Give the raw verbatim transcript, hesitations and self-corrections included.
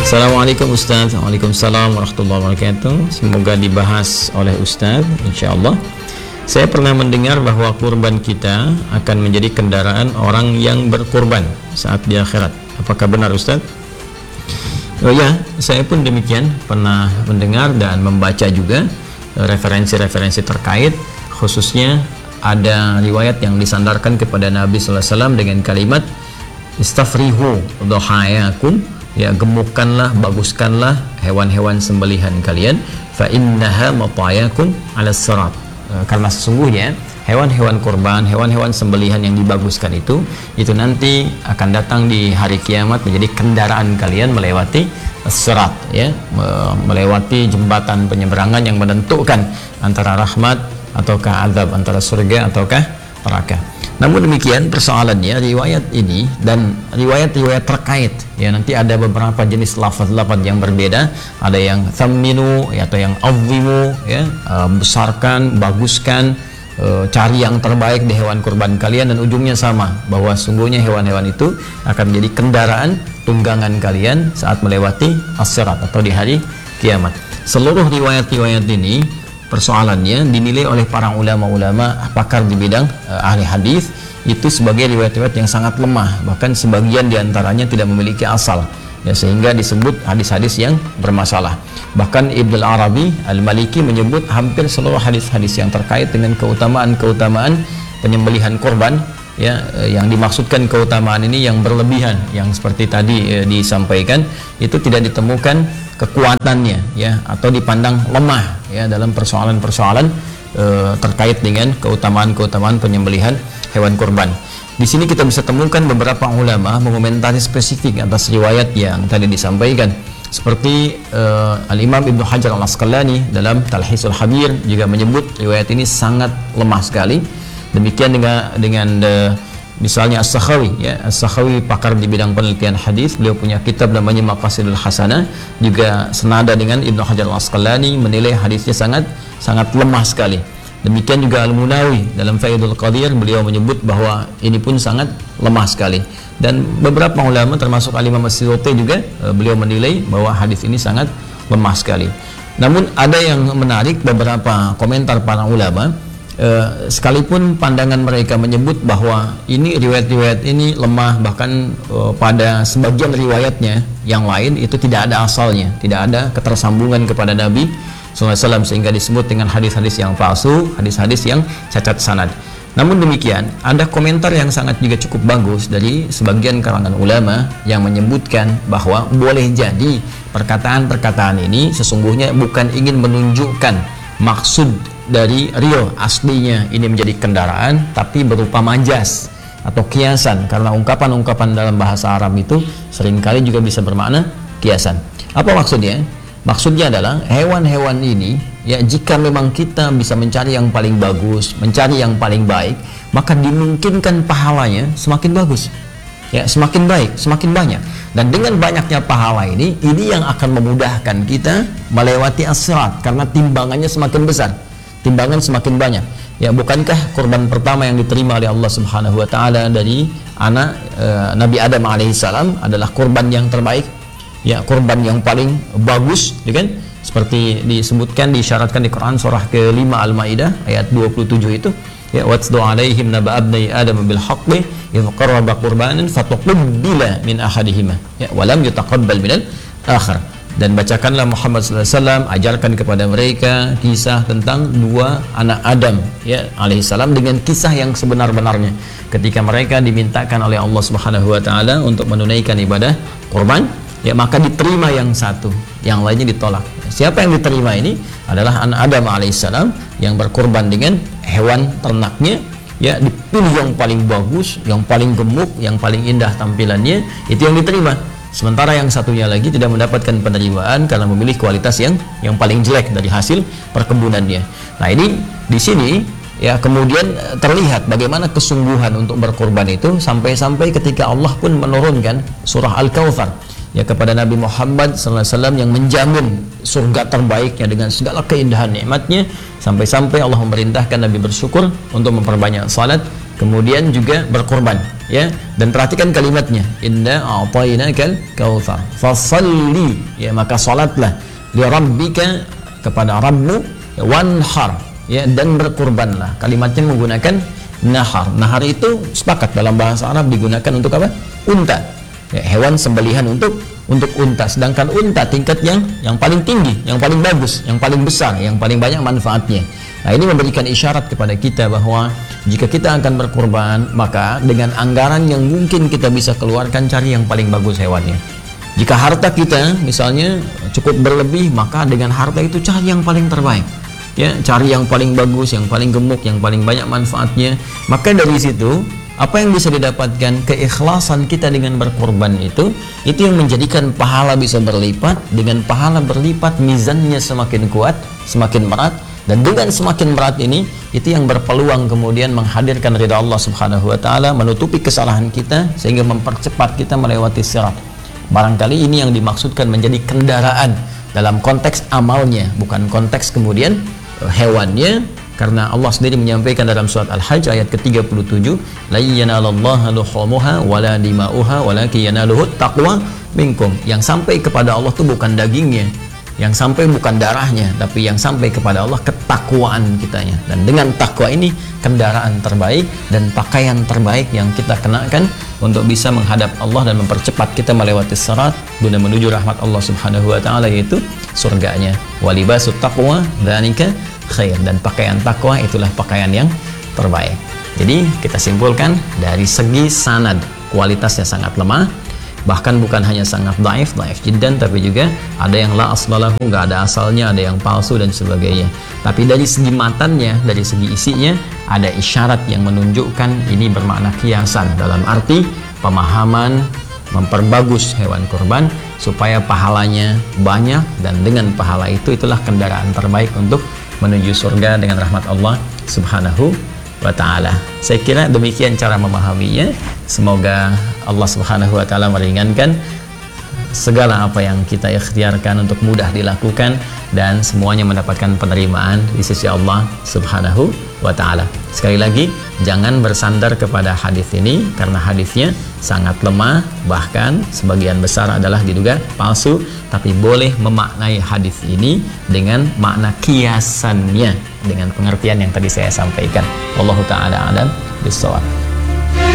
Assalamualaikum Ustaz. Waalaikumsalam warahmatullahi wabarakatuh. Semoga dibahas oleh Ustaz, insyaallah. Saya pernah mendengar bahwa kurban kita akan menjadi kendaraan orang yang berkurban saat di akhirat. Apakah benar Ustaz? Oh ya, saya pun demikian pernah mendengar dan membaca juga referensi-referensi terkait, khususnya ada riwayat yang disandarkan kepada Nabi sallallahu alaihi wasallam dengan kalimat istafrihu dhahayakum, ya, gemukkanlah, baguskanlah hewan-hewan sembelihan kalian, fa innaha matayakum ala sirat, karena sesungguhnya hewan-hewan kurban, hewan-hewan sembelihan yang dibaguskan itu itu nanti akan datang di hari kiamat menjadi kendaraan kalian melewati sirat, ya, melewati jembatan penyeberangan yang menentukan antara rahmat ataukah azab, antara surga ataukah neraka. Namun demikian persoalannya, riwayat ini dan riwayat-riwayat terkait, ya, nanti ada beberapa jenis lafaz-lafaz yang berbeda, ada yang thamminu, ya, atau yang azimu, ya, uh, besarkan, baguskan, uh, cari yang terbaik di hewan kurban kalian, dan ujungnya sama, bahwa sungguhnya hewan-hewan itu akan menjadi kendaraan tunggangan kalian saat melewati as-sirat atau di hari kiamat. Seluruh riwayat-riwayat ini persoalannya dinilai oleh para ulama-ulama pakar di bidang uh, ahli hadis itu sebagai riwayat-riwayat yang sangat lemah, bahkan sebagian diantaranya tidak memiliki asal, ya, sehingga disebut hadis-hadis yang bermasalah. Bahkan Ibnu Arabi Al-Maliki menyebut hampir seluruh hadis-hadis yang terkait dengan keutamaan-keutamaan penyembelihan korban, ya, yang dimaksudkan keutamaan ini yang berlebihan, yang seperti tadi eh, disampaikan, itu tidak ditemukan kekuatannya, ya, atau dipandang lemah, ya, dalam persoalan-persoalan e, terkait dengan keutamaan-keutamaan penyembelihan hewan kurban. Di sini kita bisa temukan beberapa ulama mengomentari spesifik atas riwayat yang tadi disampaikan, seperti e, Al-Imam Ibnu Hajar Al-Asqalani dalam Talhisul Habir juga menyebut riwayat ini sangat lemah sekali. Demikian dengan dengan e, misalnya As-Sakhawi, ya, As-Sakhawi pakar di bidang penelitian hadis, beliau punya kitab namanya Maqasidul Hasanah, juga senada dengan Ibnu Hajar Al-Asqalani, menilai hadisnya sangat sangat lemah sekali. Demikian juga Al-Munawi dalam Faidul Qadir, beliau menyebut bahwa ini pun sangat lemah sekali. Dan beberapa ulama termasuk Al-Imam As-Suyuti juga beliau menilai bahwa hadis ini sangat lemah sekali. Namun ada yang menarik, beberapa komentar para ulama, Uh, sekalipun pandangan mereka menyebut bahwa ini riwayat-riwayat ini lemah, bahkan uh, pada sebagian riwayatnya yang lain itu tidak ada asalnya, tidak ada ketersambungan kepada Nabi sallallahu alaihi wasallam, sehingga disebut dengan hadis-hadis yang palsu, hadis-hadis yang cacat sanad. Namun demikian, ada komentar yang sangat juga cukup bagus dari sebagian kalangan ulama yang menyebutkan bahwa boleh jadi perkataan-perkataan ini sesungguhnya bukan ingin menunjukkan maksud dari real aslinya ini menjadi kendaraan, tapi berupa majas atau kiasan, karena ungkapan-ungkapan dalam bahasa Arab itu seringkali juga bisa bermakna kiasan. Apa maksudnya? Maksudnya adalah hewan-hewan ini, ya, jika memang kita bisa mencari yang paling bagus, mencari yang paling baik, maka dimungkinkan pahalanya semakin bagus, ya, semakin baik, semakin banyak. Dan dengan banyaknya pahala ini, ini yang akan memudahkan kita melewati as-sirat, karena timbangannya semakin besar, timbangan semakin banyak. Ya, bukankah kurban pertama yang diterima oleh Allah Subhanahu wa taala dari anak e, Nabi Adam alaihissalam adalah kurban yang terbaik, ya, kurban yang paling bagus, ya kan? Seperti disebutkan, disyaratkan di Quran surah kelima Al-Maidah ayat dua puluh tujuh itu, ya, watsdu alaihim naba abnai adam bil haqqi idh qarraba qurbanan fatuqbila min ahadihima, ya, wa lam yutaqabbal minal akhar. Dan bacakanlah Muhammad sallallahu alaihi wasallam, ajarkan kepada mereka kisah tentang dua anak Adam, ya, alaihissalam, dengan kisah yang sebenar-benarnya ketika mereka dimintakan oleh Allah Subhanahu wa taala untuk menunaikan ibadah kurban, ya, maka diterima yang satu, yang lainnya ditolak. Siapa yang diterima ini adalah anak Adam alaihissalam yang berkurban dengan hewan ternaknya, ya, dipilih yang paling bagus, yang paling gemuk, yang paling indah tampilannya, itu yang diterima. Sementara yang satunya lagi tidak mendapatkan penerimaan karena memilih kualitas yang yang paling jelek dari hasil perkebunannya. Nah, ini di sini, ya, kemudian terlihat bagaimana kesungguhan untuk berkorban itu, sampai-sampai ketika Allah pun menurunkan surah Al-Kautsar, ya, kepada Nabi Muhammad sallallahu alaihi wasallam yang menjamin surga terbaiknya dengan segala keindahan nikmatnya, sampai-sampai Allah memerintahkan Nabi bersyukur untuk memperbanyak salat kemudian juga berkorban, ya. Dan perhatikan kalimatnya, inna a'tainakal kautsar fasalli, ya, maka salatlah li rabbika, kepada Rabbmu, ya, wanhar, ya, dan berkorbanlah. Kalimatnya menggunakan nahar. Nahar itu sepakat dalam bahasa Arab digunakan untuk apa? Unta, ya, hewan sembelihan untuk untuk unta. Sedangkan unta tingkat yang yang paling tinggi, yang paling bagus, yang paling besar, yang paling banyak manfaatnya. Nah, ini memberikan isyarat kepada kita bahwa jika kita akan berkorban, maka dengan anggaran yang mungkin kita bisa keluarkan, cari yang paling bagus hewannya. Jika harta kita misalnya cukup berlebih, maka dengan harta itu cari yang paling terbaik, ya, cari yang paling bagus, yang paling gemuk, yang paling banyak manfaatnya. Maka dari situ apa yang bisa didapatkan? Keikhlasan kita dengan berkorban itu itu yang menjadikan pahala bisa berlipat. Dengan pahala berlipat, mizannya semakin kuat, semakin berat. Dan dengan semakin berat ini, itu yang berpeluang kemudian menghadirkan ridha Allah Subhanahu wa taala, menutupi kesalahan kita sehingga mempercepat kita melewati sirat. Barangkali ini yang dimaksudkan menjadi kendaraan dalam konteks amalnya, bukan konteks kemudian hewannya, karena Allah sendiri menyampaikan dalam surat Al-Hajj ayat ke tiga puluh tujuh, la yanalallaha luhumuha wala dima'uha walakin yanaluhu taqwa minkum. Yang sampai kepada Allah itu bukan dagingnya, yang sampai bukan darahnya, tapi yang sampai kepada Allah ketakwaan kitanya. Dan dengan takwa ini kendaraan terbaik dan pakaian terbaik yang kita kenakan untuk bisa menghadap Allah dan mempercepat kita melewati sirat guna menuju rahmat Allah Subhanahu wa taala, yaitu surganya. Walibasut taqwa dzalika khair, dan pakaian takwa itulah pakaian yang terbaik. Jadi kita simpulkan dari segi sanad kualitasnya sangat lemah, bahkan bukan hanya sangat daif, daif jiddan, tapi juga ada yang la aslalahu, nggak ada asalnya, ada yang palsu dan sebagainya. Tapi dari segi matannya, dari segi isinya, ada isyarat yang menunjukkan ini bermakna kiasan, dalam arti pemahaman memperbagus hewan kurban supaya pahalanya banyak, dan dengan pahala itu itulah kendaraan terbaik untuk menuju surga dengan rahmat Allah Subhanahu wa ta'ala. Saya kira demikian cara memahaminya. Semoga Allah Subhanahu wa ta'ala meringankan segala apa yang kita ikhtiarkan untuk mudah dilakukan, dan semuanya mendapatkan penerimaan di sisi Allah Subhanahu wa ta'ala. Sekali lagi, jangan bersandar kepada hadis ini karena hadisnya sangat lemah, bahkan sebagian besar adalah diduga palsu. Tapi boleh memaknai hadis ini dengan makna kiasannya, dengan pengertian yang tadi saya sampaikan. Wallahu ta'ala a'lam bishawab.